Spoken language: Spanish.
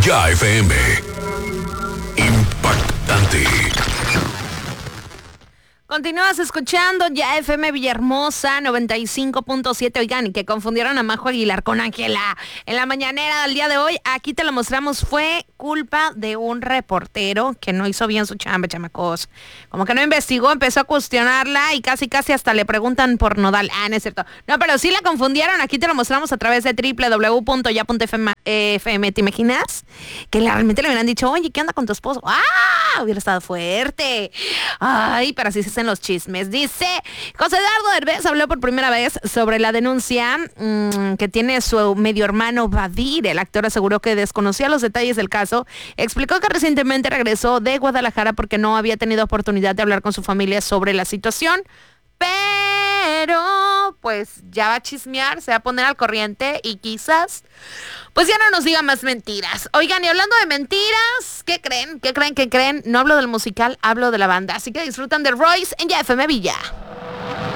Ya FM. Impactante. Continúas escuchando Ya FM Villahermosa 95.7. Oigan, y que confundieron a Majo Aguilar con Ángela en la mañanera del día de hoy. Aquí te lo mostramos. Fue culpa de un reportero que no hizo bien su chamba, chamacos. Como que no investigó, empezó a cuestionarla y casi hasta le preguntan por Nodal. Ah, no es cierto. No, pero sí la confundieron. Aquí te lo mostramos a través de www.ya.fm. ¿Te imaginas? Que realmente le hubieran dicho, oye, ¿qué onda con tu esposo? ¡Ah! Hubiera estado fuerte. Ay, pero así se hacen los chismes. Dice, José Eduardo Derbez habló por primera vez sobre la denuncia que tiene su medio hermano Badir. El actor aseguró que desconocía los detalles del caso. Explicó que recientemente regresó de Guadalajara porque no había tenido oportunidad de hablar con su familia sobre la situación. Pero, pues, ya va a chismear, se va a poner al corriente y quizás, pues ya no nos diga más mentiras. Oigan, y hablando de mentiras, ¿qué creen? No hablo del musical, hablo de la banda. Así que disfrutan de Royce en Ya FM Villa.